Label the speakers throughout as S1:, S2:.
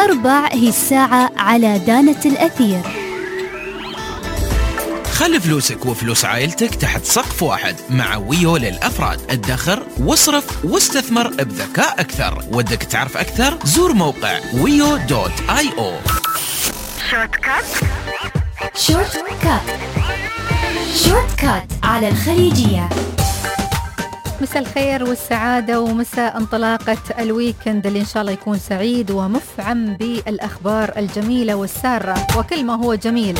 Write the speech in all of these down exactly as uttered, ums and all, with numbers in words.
S1: أربع هي الساعة على دانة الأثير.
S2: خلي فلوسك وفلوس عائلتك تحت سقف واحد مع ويو للأفراد. ادخر واصرف واستثمر بذكاء أكثر. ودك تعرف أكثر؟ زور موقع ويو دوت آي أو.
S1: شورت كات شورت كات شورت كات على الخليجية.
S3: مساء الخير والسعادة ومساء انطلاقة الويكند اللي إن شاء الله يكون سعيد ومفعم بالأخبار الجميلة والسارة وكل ما هو جميل.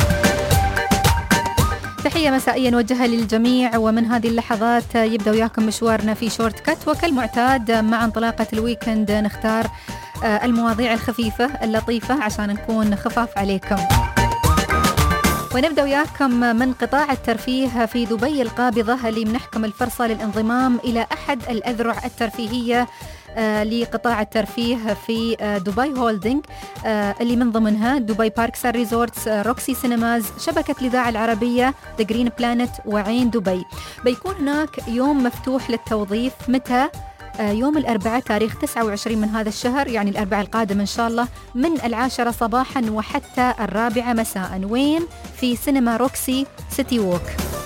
S3: تحية مسائية نوجهها للجميع، ومن هذه اللحظات يبدأ وياكم مشوارنا في شورت كات، وكالمعتاد مع انطلاقة الويكند نختار المواضيع الخفيفة اللطيفة عشان نكون خفاف عليكم. ونبدأ وياكم من قطاع الترفيه في دبي القابضة اللي منحكم الفرصة للانضمام إلى أحد الأذرع الترفيهية آه لقطاع الترفيه في آه دبي هولدينج آه اللي من ضمنها دبي باركس ريزورتس، آه روكسي سينماز، شبكة الإذاعة العربية، ذا جرين بلانت، وعين دبي. بيكون هناك يوم مفتوح للتوظيف متى؟ يوم الأربعاء تاريخ تسعة وعشرين من هذا الشهر، يعني الأربعاء القادم إن شاء الله، من العاشرة صباحا وحتى الرابعة مساء. وين؟ في سينما روكسي سيتي ووك.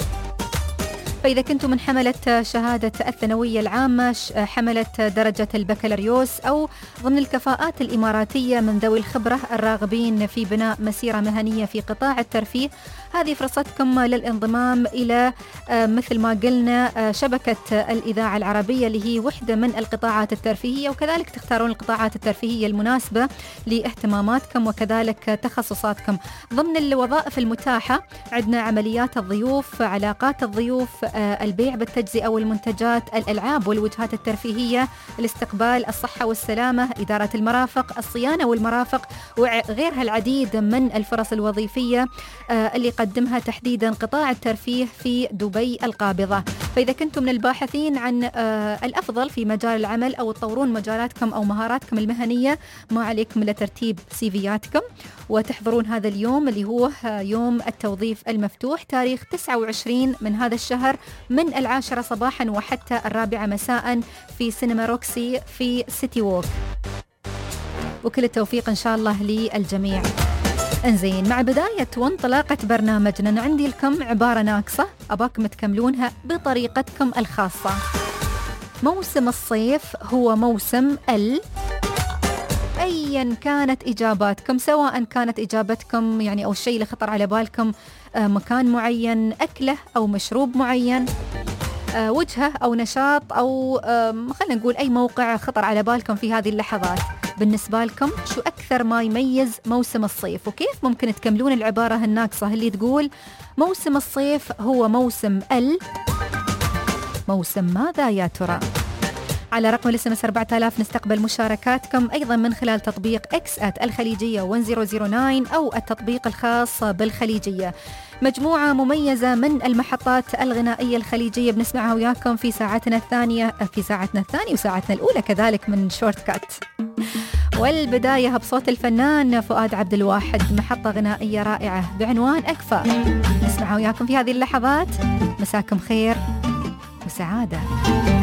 S3: فإذا كنتم من حملة شهادة الثانوية العامة، حملة درجة البكالوريوس، أو ضمن الكفاءات الإماراتية من ذوي الخبرة الراغبين في بناء مسيرة مهنية في قطاع الترفيه، هذه فرصتكم للانضمام إلى مثل ما قلنا شبكة الإذاعة العربية اللي هي وحدة من القطاعات الترفيهية، وكذلك تختارون القطاعات الترفيهية المناسبة لاهتماماتكم وكذلك تخصصاتكم. ضمن الوظائف المتاحة عندنا عمليات الضيوف، علاقات الضيوف، البيع بالتجزئة والمنتجات، الألعاب والوجهات الترفيهية، الاستقبال، الصحة والسلامة، إدارة المرافق، الصيانة والمرافق، وغيرها العديد من الفرص الوظيفية اللي قدمها تحديدا قطاع الترفيه في دبي القابضة. فإذا كنتم من الباحثين عن الأفضل في مجال العمل أو تطورون مجالاتكم أو مهاراتكم المهنية، ما عليكم إلا ترتيب سيفياتكم وتحضرون هذا اليوم اللي هو يوم التوظيف المفتوح تاريخ تسعة وعشرين من هذا الشهر من العاشرة صباحا وحتى الرابعة مساء في سينما روكسي في سيتي ووك. وكل التوفيق إن شاء الله للجميع. انزين، مع بداية وانطلاقة برنامجنا أنا عندي لكم عبارة ناقصة أباكم تكملونها بطريقتكم الخاصة. موسم الصيف هو موسم ال أيا كانت إجاباتكم، سواء كانت إجابتكم يعني أو الشيء اللي خطر على بالكم مكان معين، أكلة أو مشروب معين، وجهة أو نشاط، أو خلينا نقول أي موقع خطر على بالكم في هذه اللحظات. بالنسبة لكم شو أكثر ما يميز موسم الصيف؟ وكيف ممكن تكملون العبارة الناقصة اللي تقول موسم الصيف هو موسم ال موسم ماذا يا ترى؟ على رقم الاس ام اس أربعة آلاف نستقبل مشاركاتكم أيضا من خلال تطبيق اكس آت الخليجية واحد صفر صفر تسعة أو التطبيق الخاص بالخليجية. مجموعة مميزة من المحطات الغنائية الخليجية بنسمعها وياكم في ساعتنا الثانية في ساعتنا الثانية وساعتنا الأولى كذلك من شورت كات. والبداية بصوت الفنان فؤاد عبد الواحد، محطة غنائية رائعة بعنوان أكفى، نسمعها وياكم في هذه اللحظات. مساكم خير وسعادة.